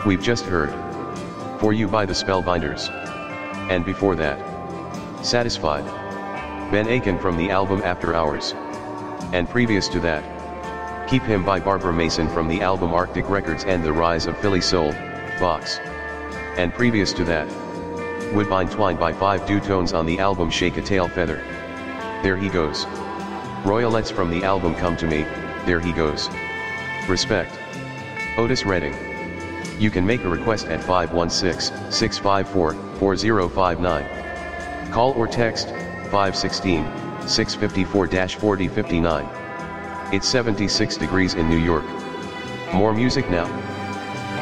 we've just heard For You by the Spellbinders. And before that, Satisfied, Ben Aiken from the album After Hours. And previous to that, Keep Him by Barbara Mason from the album Arctic Records and the Rise of Philly Soul, Vox. And previous to that, Woodbine Twine by Five Dutones on the album Shake a Tail Feather. There He Goes. Royalettes from the album Come to Me, There He Goes. Respect. Otis Redding. You can make a request at 516-654-4059. Call or text 516-654-4059. It's 76 degrees in New York. More music now.